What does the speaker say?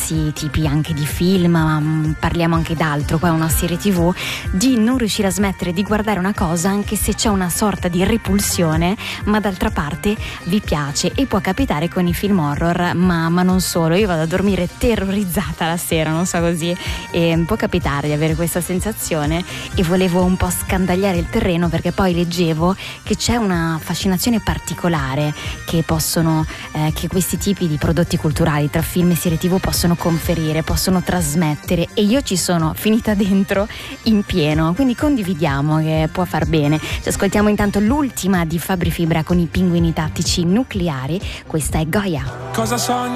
diversi tipi anche di film, ma parliamo anche d'altro, qua è una serie TV, di non riuscire a smettere di guardare una cosa anche se c'è una sorta di repulsione, ma d'altra parte vi piace. E può capitare con i film horror, ma non solo. Io vado a dormire terrorizzata la sera, non so, così, e può capitare di avere questa sensazione, e volevo un po' scandagliare il terreno, perché poi leggevo che c'è una fascinazione particolare che questi tipi di prodotti culturali tra film e serie TV possono conferire, possono trasmettere, e io ci sono finita dentro in pieno, quindi condividiamo che può far bene. Ci ascoltiamo intanto l'ultima di Fabri Fibra con i Pinguini Tattici Nucleari. Questa è Goya. Cosa sogni?